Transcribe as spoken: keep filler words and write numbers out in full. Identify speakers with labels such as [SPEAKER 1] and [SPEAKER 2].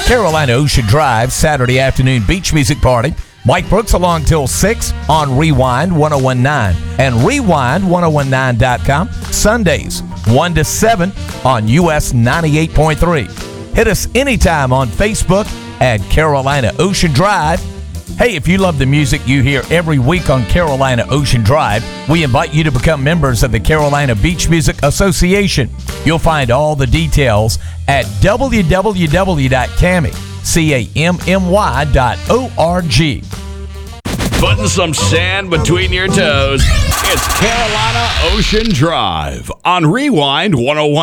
[SPEAKER 1] Carolina Ocean Drive, Saturday afternoon beach music party. Mike Brooks along till six on Rewind one oh one nine and Rewind ten nineteen dot com. Sundays, one to seven on U S ninety-eight point three. Hit us anytime on Facebook at Carolina Ocean Drive. Hey, if you love the music you hear every week on Carolina Ocean Drive, we invite you to become members of the Carolina Beach Music Association. You'll find all the details at w w w dot cami dot org.
[SPEAKER 2] Putting some sand between your toes. It's Carolina Ocean Drive on Rewind one oh one.